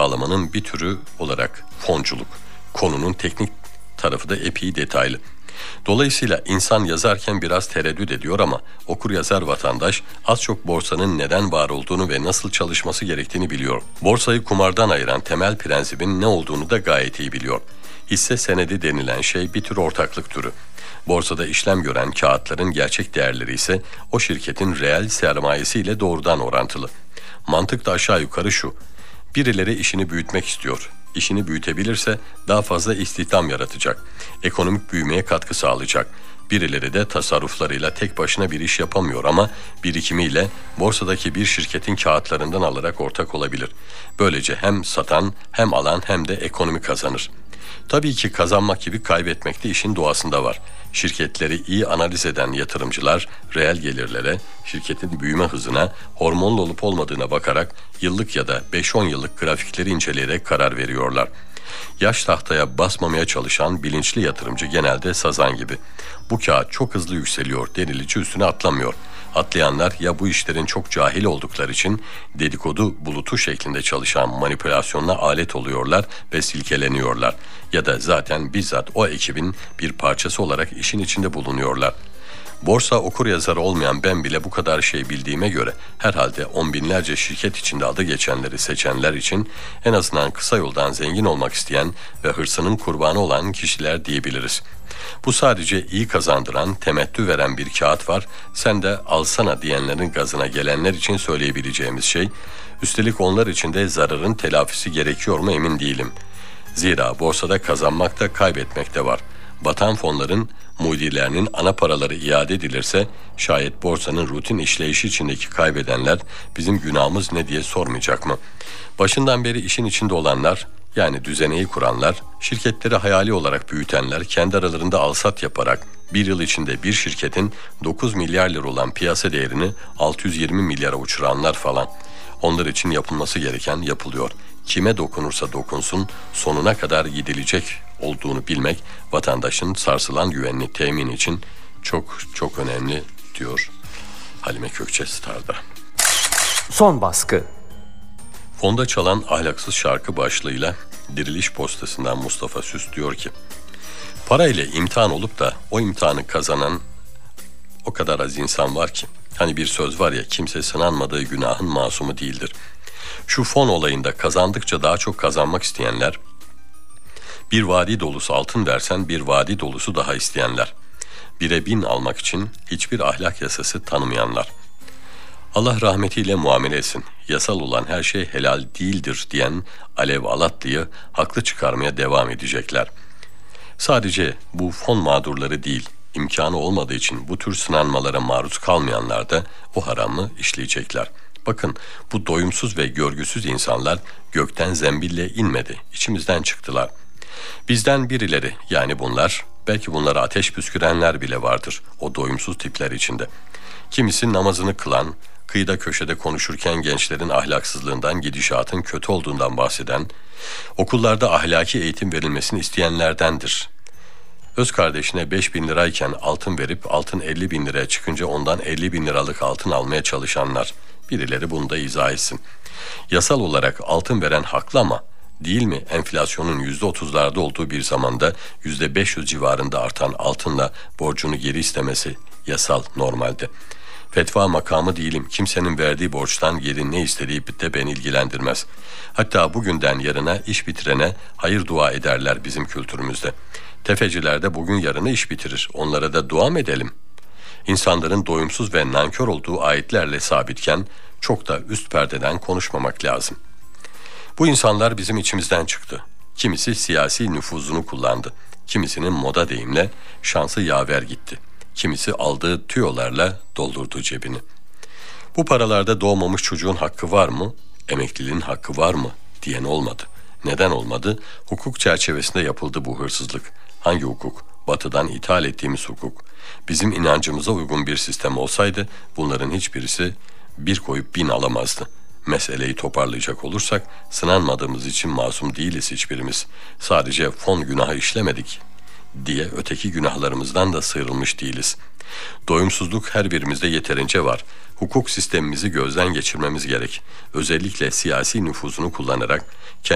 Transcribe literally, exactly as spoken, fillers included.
sağlamanın bir türü olarak fonculuk. Konunun teknik tarafı da epey detaylı. Dolayısıyla insan yazarken biraz tereddüt ediyor ama okur-yazar vatandaş az çok borsanın neden var olduğunu ve nasıl çalışması gerektiğini biliyor. Borsayı kumardan ayıran temel prensibin ne olduğunu da gayet iyi biliyor. Hisse senedi denilen şey bir tür ortaklık türü. Borsada işlem gören kağıtların gerçek değerleri ise o şirketin reel sermayesiyle doğrudan orantılı. Mantık da aşağı yukarı şu: birileri işini büyütmek istiyor. İşini büyütebilirse daha fazla istihdam yaratacak. Ekonomik büyümeye katkı sağlayacak. Birileri de tasarruflarıyla tek başına bir iş yapamıyor ama birikimiyle borsadaki bir şirketin kağıtlarından alarak ortak olabilir. Böylece hem satan hem alan hem de ekonomi kazanır. Tabii ki kazanmak gibi kaybetmek de işin doğasında var. Şirketleri iyi analiz eden yatırımcılar reel gelirlere, şirketin büyüme hızına, hormonlu olup olmadığına bakarak yıllık ya da beş on yıllık grafikleri inceleyerek karar veriyorlar. Yaş tahtaya basmamaya çalışan bilinçli yatırımcı genelde sazan gibi. Bu kağıt çok hızlı yükseliyor denilici üstüne atlamıyor. Atlayanlar ya bu işlerin çok cahil oldukları için dedikodu bulutu şeklinde çalışan manipülasyonla alet oluyorlar ve silkeleniyorlar. Ya da zaten bizzat o ekibin bir parçası olarak işin içinde bulunuyorlar. Borsa okuryazarı olmayan ben bile bu kadar şey bildiğime göre herhalde on binlerce şirket içinde adı geçenleri seçenler için en azından kısa yoldan zengin olmak isteyen ve hırsının kurbanı olan kişiler diyebiliriz. Bu sadece iyi kazandıran, temettü veren bir kağıt var. Sen de alsana diyenlerin gazına gelenler için söyleyebileceğimiz şey, üstelik onlar için de zararın telafisi gerekiyor mu emin değilim. Zira borsada kazanmak da kaybetmek de var. Batan fonların mudirlerinin ana paraları iade edilirse şayet borsanın rutin işleyişi içindeki kaybedenler bizim günahımız ne diye sormayacak mı? Başından beri işin içinde olanlar, yani düzeneyi kuranlar, şirketleri hayali olarak büyütenler, kendi aralarında alsat yaparak bir yıl içinde bir şirketin dokuz milyar lira olan piyasa değerini altı yüz yirmi milyara uçuranlar falan. Onlar için yapılması gereken yapılıyor. Kime dokunursa dokunsun sonuna kadar gidilecek olduğunu bilmek vatandaşın sarsılan güvenini temin için çok çok önemli diyor Halime Kökçe Star'da. Son baskı. Fonda çalan ahlaksız şarkı başlığıyla Diriliş Postası'ndan Mustafa Süs diyor ki, parayla imtihan olup da o imtihanı kazanan o kadar az insan var ki, hani bir söz var ya, kimse sınanmadığı günahın masumu değildir. Şu fon olayında kazandıkça daha çok kazanmak isteyenler, bir vadi dolusu altın versen bir vadi dolusu daha isteyenler, bire bin almak için hiçbir ahlak yasası tanımayanlar. Allah rahmetiyle muamele etsin, yasal olan her şey helal değildir diyen Alev Alatlı'yı haklı çıkarmaya devam edecekler. Sadece bu fon mağdurları değil, imkanı olmadığı için bu tür sınanmalara maruz kalmayanlar da o haramı işleyecekler. Bakın, bu doyumsuz ve görgüsüz insanlar gökten zembille inmedi, içimizden çıktılar. Bizden birileri, yani bunlar, belki bunlara ateş püskürenler bile vardır o doyumsuz tipler içinde. Kimisi namazını kılan, kıyıda köşede konuşurken gençlerin ahlaksızlığından, gidişatın kötü olduğundan bahseden, okullarda ahlaki eğitim verilmesini isteyenlerdendir. Öz kardeşine beş bin lirayken altın verip altın elli bin liraya çıkınca ondan elli bin liralık altın almaya çalışanlar. Birileri bunu da izah etsin. Yasal olarak altın veren haklı ama değil mi enflasyonun yüzde otuzlarda olduğu bir zamanda yüzde beş yüz civarında artan altınla borcunu geri istemesi yasal normalde. Fetva makamı değilim. Kimsenin verdiği borçtan geri ne istediği de beni ilgilendirmez. Hatta bugünden yarına iş bitirene hayır dua ederler bizim kültürümüzde. Tefeciler de bugün yarını iş bitirir. Onlara da dua mı edelim? İnsanların doyumsuz ve nankör olduğu ayetlerle sabitken çok da üst perdeden konuşmamak lazım. Bu insanlar bizim içimizden çıktı. Kimisi siyasi nüfuzunu kullandı. Kimisinin moda deyimle şansı yaver gitti. Kimisi aldığı tüyolarla doldurdu cebini. Bu paralarda doğmamış çocuğun hakkı var mı? Emekliliğin hakkı var mı? Diyen olmadı. Neden olmadı? Hukuk çerçevesinde yapıldı bu hırsızlık. Hangi hukuk? Batı'dan ithal ettiğimiz hukuk. Bizim inancımıza uygun bir sistem olsaydı bunların hiçbirisi bir koyup bin alamazdı. Meseleyi toparlayacak olursak sınanmadığımız için masum değiliz hiçbirimiz. Sadece fon günahı işlemedik diye öteki günahlarımızdan da sıyrılmış değiliz. Doyumsuzluk her birimizde yeterince var. Hukuk sistemimizi gözden geçirmemiz gerek. Özellikle siyasi nüfuzunu kullanarak kendi